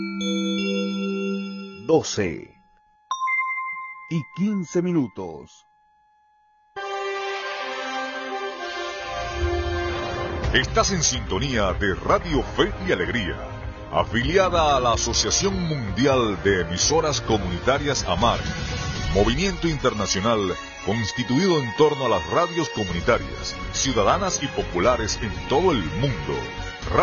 12:15. Estás en sintonía de Radio Fe y Alegría, afiliada a la Asociación Mundial de Emisoras Comunitarias AMAR, movimiento internacional constituido en torno a las radios comunitarias, ciudadanas y populares en todo el mundo.